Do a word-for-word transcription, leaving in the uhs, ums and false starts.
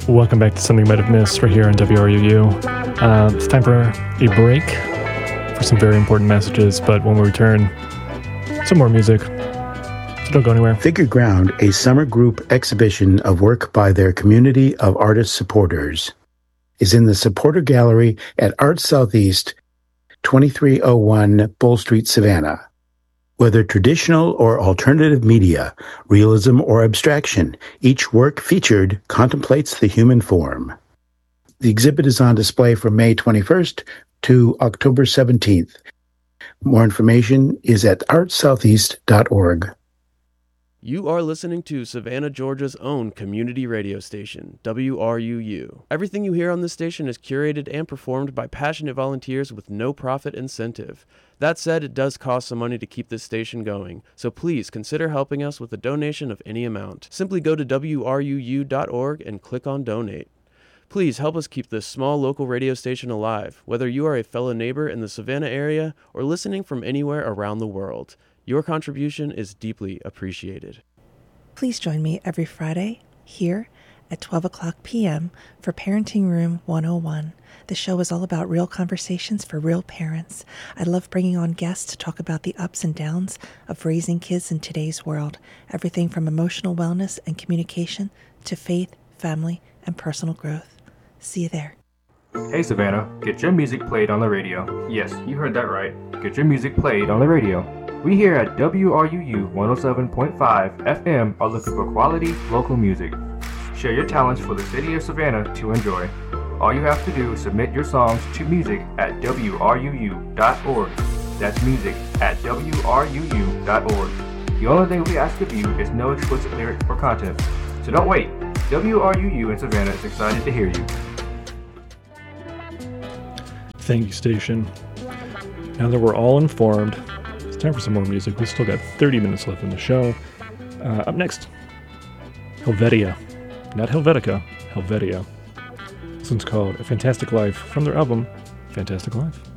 Welcome back to Something You Might Have Missed right here on W R U U. Uh, it's time for a break for some very important messages, but when we return, some more music. So don't go anywhere. Figure Ground, a summer group exhibition of work by their community of artist supporters, is in the Supporter Gallery at Art Southeast, twenty-three oh one Bull Street, Savannah. Whether traditional or alternative media, realism or abstraction, each work featured contemplates the human form. The exhibit is on display from May twenty-first to October seventeenth. More information is at art southeast dot org. You are listening to Savannah, Georgia's own community radio station, W R U U. Everything you hear on this station is curated and performed by passionate volunteers with no profit incentive. That said, it does cost some money to keep this station going, so please consider helping us with a donation of any amount. Simply go to W R U U dot org and click on Donate. Please help us keep this small local radio station alive, whether you are a fellow neighbor in the Savannah area or listening from anywhere around the world. Your contribution is deeply appreciated. Please join me every Friday here at twelve o'clock p.m. for Parenting Room one oh one. The show is all about real conversations for real parents. I love bringing on guests to talk about the ups and downs of raising kids in today's world. Everything from emotional wellness and communication to faith, family, and personal growth. See you there. Hey Savannah, get your music played on the radio. Yes, you heard that right. Get your music played on the radio. We here at W R U U one oh seven point five F M are looking for quality local music. Share your talents for the city of Savannah to enjoy. All you have to do is submit your songs to music at W R U U dot org. That's music at W R U U dot org. The only thing we ask of you is no explicit lyrics or content. So don't wait. W R U U in Savannah is excited to hear you. Thank you, station. Now that we're all informed, it's time for some more music. We've still got thirty minutes left in the show. Uh, up next, Helvetia. Not Helvetica, Helvetia. This one's called A Fantastic Life from their album, Fantastic Life.